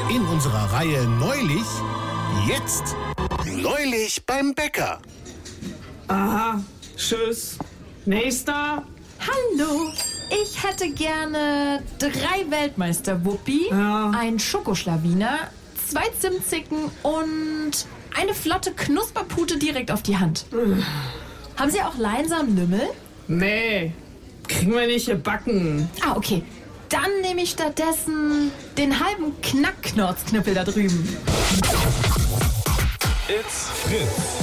In unserer Reihe Neulich, jetzt Neulich beim Bäcker. Aha, tschüss. Nächster. Hallo, ich hätte gerne 3 Weltmeister-Wuppi, Ja. ein Schokoschlawiner, 2 Zimtzicken und eine flotte Knusperpute direkt auf die Hand. Haben Sie auch Leinsamen-Lümmel? Nee, kriegen wir nicht gebacken. Ah, okay. Dann nehme ich stattdessen den halben Knackknorzknüppel da drüben. It's Fritz.